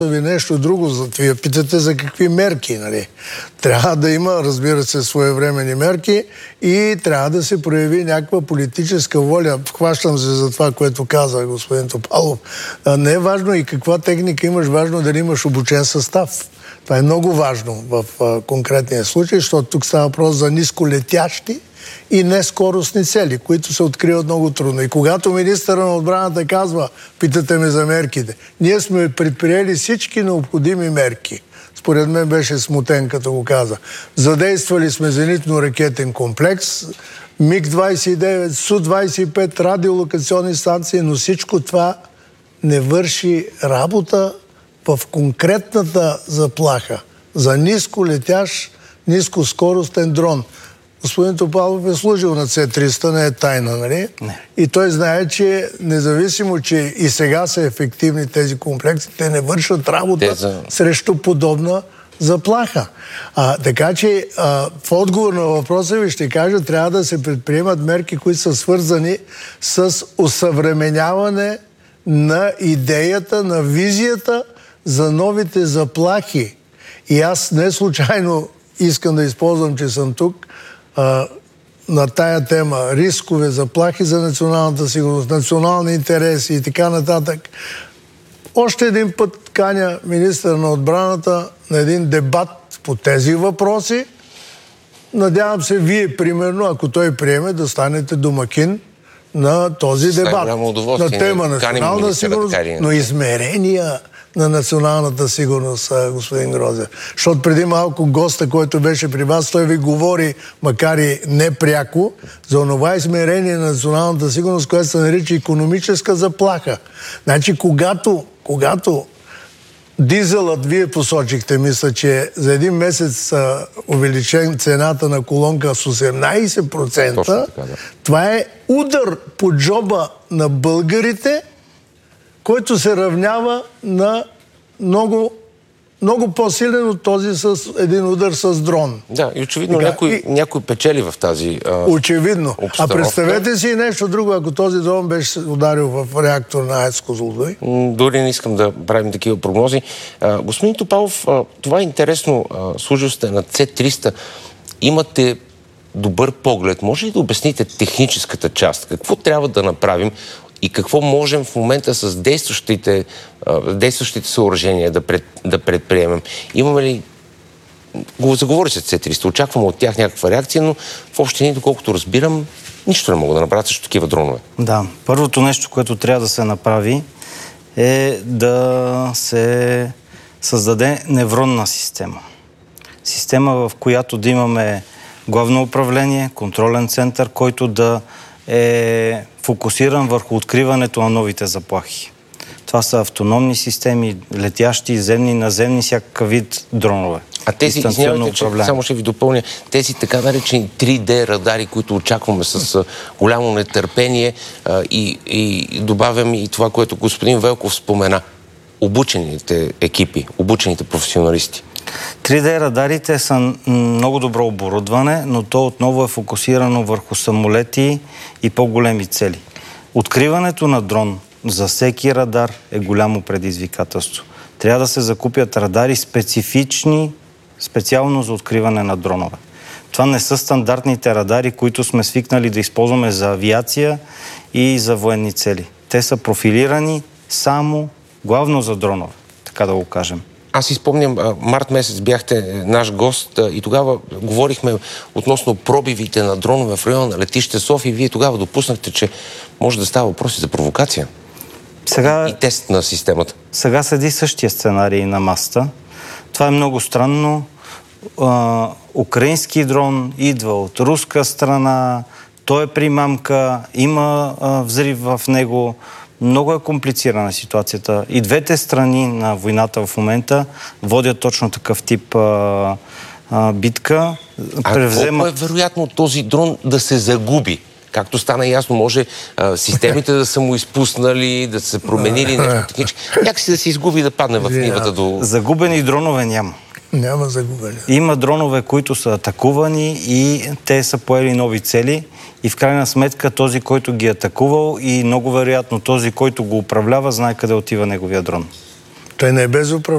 ви нещо друго, вие питате за какви мерки, нали? Трябва да има, разбира се, своевременни мерки и трябва да се прояви някаква политическа воля. Хващам се за това, което каза господин Топалов. Не е важно и каква техника имаш, важно дали имаш обучен състав. Това е много важно в конкретния случай, защото тук става въпрос за нисколетящи и нескоростни цели, които се откриват много трудно. И когато министъра на отбраната казва, питате ме за мерките, ние сме предприели всички необходими мерки. Според мен беше смутен, като го каза. Задействали сме зенитно-ракетен комплекс, МиГ-29, Су-25, радиолокационни станции, но всичко това не върши работа в конкретната заплаха за нисколетящ, нискоскоростен дрон. Господин Топалов е служил на С-300, не е тайна, нали? Не. И той знае, че независимо, че и сега са ефективни тези комплекси, те не вършат работа срещу подобна заплаха. Така че в отговор на въпроса ви ще кажа, трябва да се предприемат мерки, които са свързани с осъвременяване на идеята, на визията за новите заплахи. И аз не случайно искам да използвам, че съм тук, на тая тема рискове, заплахи за националната сигурност, национални интереси и така нататък. Още един път каня министър на отбраната на един дебат по тези въпроси. Надявам се вие, примерно, ако той приеме, да станете домакин на този дебат. На тема национална сигурност, но измерения на националната сигурност, господин Грозев. Защото преди малко госта, който беше при вас, той ви говори, макар и непряко, за онова измерение на националната сигурност, което се нарича икономическа заплаха. Значи, когато дизелът, вие посочихте, мисля, че за един месец увеличен цената на колонка с 18%, така, да. Това е удар по джоба на българите, който се равнява на много по-силен от този с един удар с дрон. Да, и очевидно някой печели в тази очевидно. Обстановка. А представете си нещо друго, ако този дрон беше ударил в реактор на АЕЦ Козлодуй. Дори не искам да правим такива прогнози. Господин Топалов, това е интересно. Служил сте на С-300. Имате добър поглед. Може ли да обясните техническата част? Какво трябва да направим и какво можем в момента с действащите съоръжения да предприемем? Имаме ли... Заговори се С-300, очакваме от тях някаква реакция, но в общини, доколкото разбирам, нищо не могат да направят също такива дронове. Да, първото нещо, което трябва да се направи, е да се създаде невронна система. Система, в която да имаме главно управление, контролен център, който да е фокусиран върху откриването на новите заплахи. Това са автономни системи, летящи, земни, наземни, всякакъв вид дронове. А тези, извинявайте, че само ще ви допълня, тези така наречени 3D радари, които очакваме с голямо нетърпение, и добавям и това, което господин Велков спомена. Обучените екипи, обучените професионалисти. 3D радарите са много добро оборудване, но то отново е фокусирано върху самолети и по-големи цели. Откриването на дрон за всеки радар е голямо предизвикателство. Трябва да се закупят радари специфични, специално за откриване на дронове. Това не са стандартните радари, които сме свикнали да използваме за авиация и за военни цели. Те са профилирани само главно за дронове, така да го кажем. Аз си спомням, март месец бяхте наш гост и тогава говорихме относно пробивите на дронове в района на летище София и вие тогава допуснахте, че може да става въпроси за провокация и тест на системата. Сега седи същия сценарий на масата. Това е много странно. Украински дрон идва от руска страна, той е примамка, има взрив в него. Много е комплицирана ситуацията. И двете страни на войната в момента водят точно такъв тип битка. Колко е вероятно този дрон да се загуби? Както стана ясно, може системите да са му изпуснали, да са променили нещо технически. Някакси да се изгуби, да падне в нивата до... Загубени дронове няма. Няма загубени. Има дронове, които са атакувани и те са поели нови цели. И в крайна сметка този, който ги е атакувал и много вероятно този, който го управлява, знае къде отива неговия дрон. Той не е без управление.